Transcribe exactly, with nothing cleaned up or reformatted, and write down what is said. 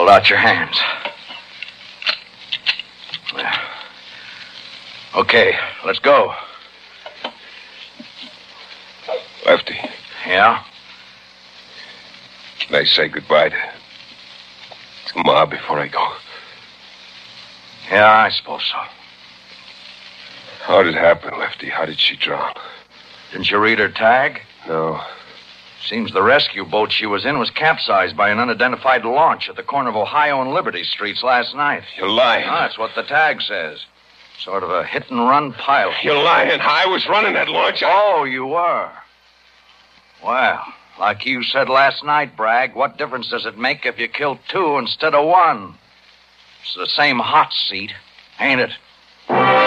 Hold out your hands. Okay, let's go. Lefty. Yeah? Can I say goodbye to, to Ma before I go? Yeah, I suppose so. How did it happen, Lefty? How did she drown? Didn't you read her tag? No. Seems the rescue boat she was in was capsized by an unidentified launch at the corner of Ohio and Liberty Streets last night. You're lying. Oh, that's what the tag says. Sort of a hit-and-run pilot. You're lying. I was running that launch. I... Oh, you were. Well, like you said last night, Bragg, what difference does it make if you kill two instead of one? It's the same hot seat, ain't it?